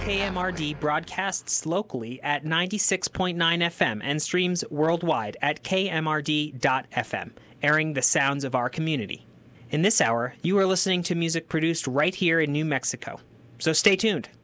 KMRD broadcasts locally at 96.9 FM and streams worldwide at kmrd.fm, airing the sounds of our community. In this hour, you are listening to music produced right here in New Mexico. So stay tuned.